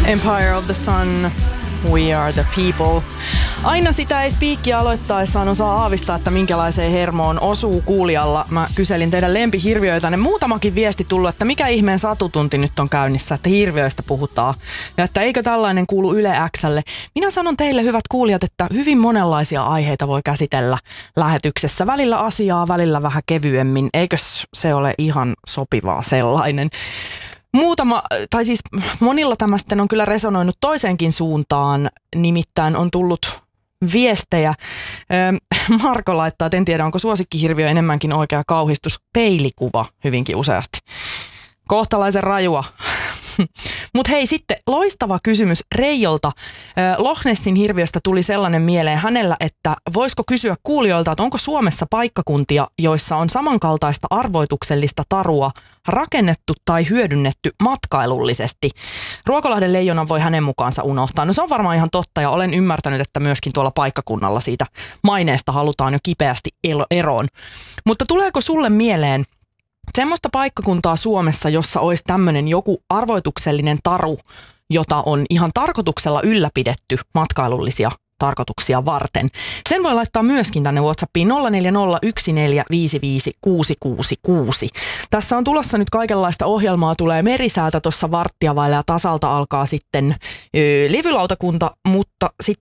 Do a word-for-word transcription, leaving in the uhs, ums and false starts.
Empire of the Sun, We Are the People. Aina sitä ei spiikkiä aloittaessaan osaa aavistaa, että minkälaiseen hermoon osuu kuulijalla. Mä kyselin teidän lempihirviöitänne. Muutamakin viesti tullut, että mikä ihmeen satutunti nyt on käynnissä, että hirviöistä puhutaan. Ja että eikö tällainen kuulu Yle X:lle. Minä sanon teille, hyvät kuulijat, että hyvin monenlaisia aiheita voi käsitellä lähetyksessä. Välillä asiaa, välillä vähän kevyemmin. Eikös se ole ihan sopivaa sellainen? Muutama, tai siis monilla tämmöisten on kyllä resonoinut toiseenkin suuntaan, nimittäin on tullut viestejä. Marko laittaa, että en tiedä onko suosikkihirviö enemmänkin oikea kauhistus, peilikuva hyvinkin useasti. Kohtalaisen rajua. Mutta hei sitten, loistava kysymys Reijolta. Loch Nessin hirviöstä tuli sellainen mieleen hänellä, että voisiko kysyä kuulijoilta, että onko Suomessa paikkakuntia, joissa on samankaltaista arvoituksellista tarua rakennettu tai hyödynnetty matkailullisesti. Ruokolahden leijonan voi hänen mukaansa unohtaa. No se on varmaan ihan totta ja olen ymmärtänyt, että myöskin tuolla paikkakunnalla siitä maineesta halutaan jo kipeästi eroon. Mutta tuleeko sulle mieleen semmoista paikkakuntaa Suomessa, jossa olisi tämmöinen joku arvoituksellinen taru, jota on ihan tarkoituksella ylläpidetty matkailullisia tarkoituksia varten? Sen voi laittaa myöskin tänne WhatsAppiin nolla neljä nolla yksi neljä viisi viisi kuusi kuusi kuusi. Tässä on tulossa nyt kaikenlaista ohjelmaa, tulee merisäätä tuossa varttia vailla ja tasalta alkaa sitten ö, livylautakunta, mutta sitten